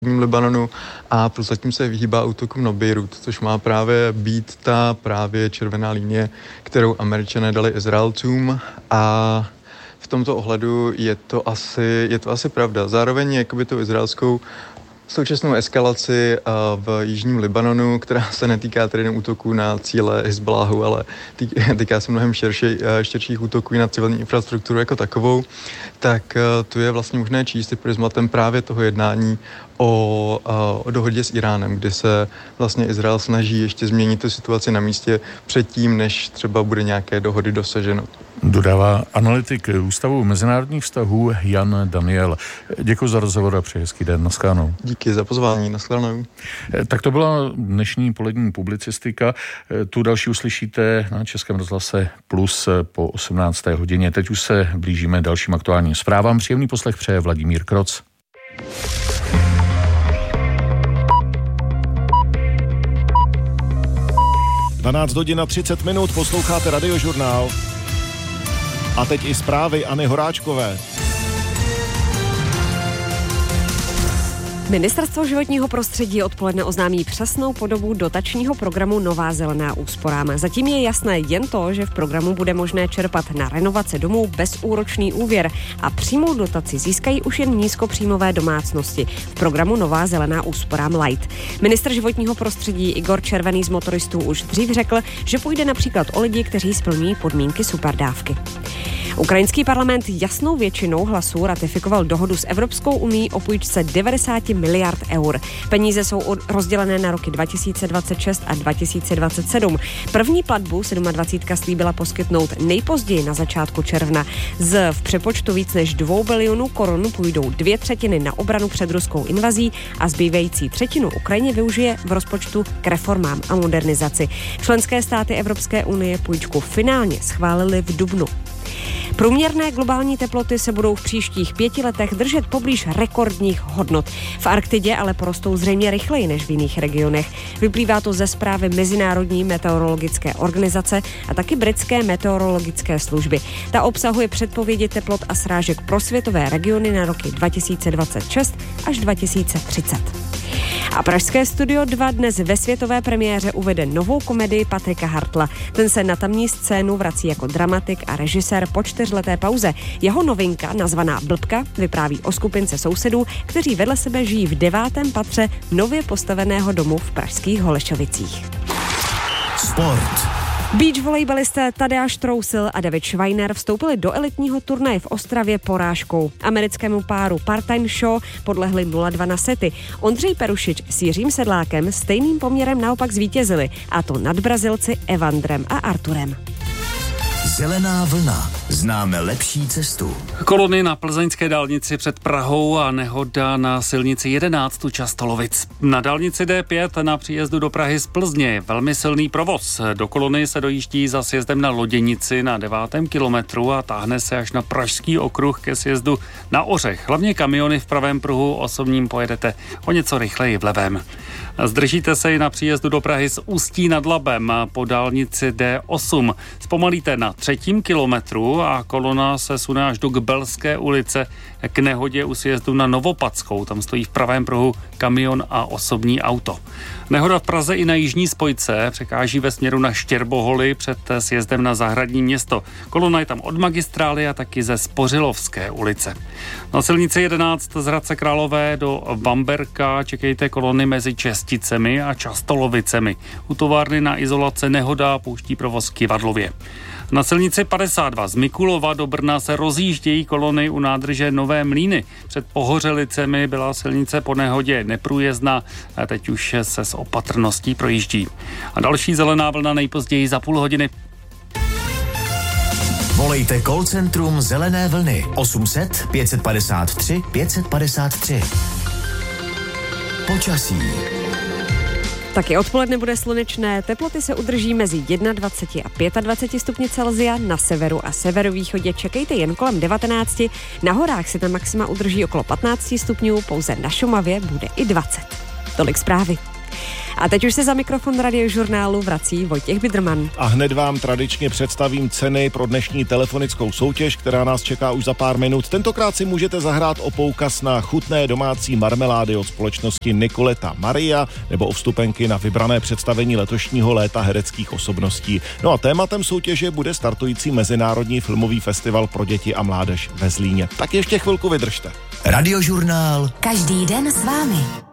Libanonu a prozatím se vyhýbá útokům na Bejrút, což má právě být ta právě červená linie, kterou Američané dali Izraelcům, a v tomto ohledu je to asi pravda. Zároveň jakoby tu izraelskou současnou eskalaci v jižním Libanonu, která se netýká tedy útoků na cíle Hizballáhu, ale týká se mnohem širších útoků na civilní infrastrukturu jako takovou, tak tu je vlastně možné číst prismatem právě toho jednání o dohodě s Iránem, kdy se vlastně Izrael snaží ještě změnit tu situaci na místě předtím, než třeba bude nějaké dohody dosaženo. Dodává analytik Ústavu mezinárodních vztahů Jan Daniel. Děkuji za rozhovor a přeji hezký den. Naschledanou. Díky za pozvání. Naschledanou. Tak to byla dnešní polední publicistika. Tu další uslyšíte na Českém rozhlase Plus po 18. hodině. Teď už se blížíme dalším aktuálním zprávám. Příjemný poslech přeje Vladimír Kroc. Dvanáct hodin a 30 minut, posloucháte Radiožurnál. A teď i zprávy Anny Horáčkové. Ministerstvo životního prostředí odpoledne oznámí přesnou podobu dotačního programu Nová zelená úsporám. Zatím je jasné jen to, že v programu bude možné čerpat na renovace domů bezúročný úvěr a přímou dotaci získají už jen nízkopříjmové domácnosti v programu Nová zelená úsporám Light. Ministr životního prostředí Igor Červený z Motoristů už dřív řekl, že půjde například o lidi, kteří splňují podmínky superdávky. Ukrajinský parlament jasnou většinou hlasů ratifikoval dohodu s Evropskou unií o půjčce 90 miliard eur. Peníze jsou rozdělené na roky 2026 a 2027. První platbu 27 slíbila poskytnout nejpozději na začátku června. V přepočtu víc než 2 bilionů korun půjdou 2/3 na obranu před ruskou invazí a zbývající třetinu Ukrajině využije v rozpočtu k reformám a modernizaci. Členské státy Evropské unie půjčku finálně schválily v dubnu. Průměrné globální teploty se budou v příštích 5 letech držet poblíž rekordních hodnot. V Arktidě ale porostou zřejmě rychleji než v jiných regionech. Vyplývá to ze zprávy Mezinárodní meteorologické organizace a taky britské meteorologické služby. Ta obsahuje předpovědi teplot a srážek pro světové regiony na roky 2026 až 2030. A pražské Studio 2 dnes ve světové premiéře uvede novou komedii Patrika Hartla. Ten se na tamní scénu vrací jako dramatik a režisér po 4leté pauze. Jeho novinka, nazvaná Blbka, vypráví o skupince sousedů, kteří vedle sebe žijí v 9. patře nově postaveného domu v pražských Holešovicích. Sport. Beach volejbalisté Tadeáš Trousil a David Schweiner vstoupili do elitního turnaje v Ostravě porážkou. Americkému páru Part-Time Show podlehli 0-2 na sety. Ondřej Perušič s Jiřím Sedlákem stejným poměrem naopak zvítězili, a to nad Brazilci Evandrem a Arturem. Zelená vlna. Známe lepší cestu. Kolony na plzeňské dálnici před Prahou a nehoda na silnici 11 u Častolovic. Na dálnici D5 na příjezdu do Prahy z Plzně je velmi silný provoz. Do kolony se dojíždí za sjezdem na Loděnici na 9. kilometru a táhne se až na Pražský okruh ke sjezdu na Ořech. Hlavně kamiony v pravém pruhu, osobním pojedete o něco rychleji v levém. Zdržíte se i na příjezdu do Prahy z Ústí nad Labem po dálnici D8. Zpomalíte na 3. kilometru a kolona se sune až do Gbelské ulice k nehodě u sjezdu na Novopadskou. Tam stojí v pravém pruhu kamion a osobní auto. Nehoda v Praze i na jižní spojce překáží ve směru na Štěrboholy před sjezdem na Zahradní město. Kolona je tam od magistrály a taky ze Spořilovské ulice. Na silnici 11 z Hradce Králové do Bamberka čekejte kolony mezi Česticemi a Častolovicemi. U továrny na izolace nehoda pouští provoz k Kivadlově. Na silnici 52 z Mikulova do Brna se rozjíždějí kolony u nádrže Nové Mlýny. Před Pohořelicemi byla silnice po nehodě neprůjezdná a teď už se s opatrností projíždí. A další zelená vlna nejpozději za půl hodiny. Volejte call centrum Zelené vlny 800 553 553. Počasí. Taky odpoledne bude slunečné, teploty se udrží mezi 21 a 25 stupni Celsia, na severu a severovýchodě čekejte jen kolem 19, na horách se ta maxima udrží okolo 15 stupňů, pouze na Šumavě bude i 20. Tolik zprávy. A teď už se za mikrofon Radiožurnálu vrací Vojtěch Bidrman. A hned vám tradičně představím ceny pro dnešní telefonickou soutěž, která nás čeká už za pár minut. Tentokrát si můžete zahrát o poukaz na chutné domácí marmelády od společnosti Nicoletta Maria nebo o vstupenky na vybrané představení letošního léta hereckých osobností. No a tématem soutěže bude startující Mezinárodní filmový festival pro děti a mládež ve Zlíně. Tak ještě chvilku vydržte. Radiožurnál. Každý den s vámi.